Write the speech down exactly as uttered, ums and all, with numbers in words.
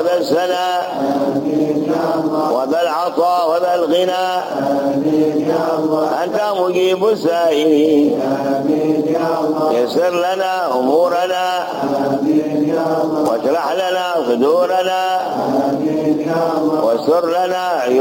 وذا السناء وذا العطاء وذا الغنى أنت مجيب السائلين يسر لنا أمورنا واشرح لنا صدورنا واستر لنا عيوبنا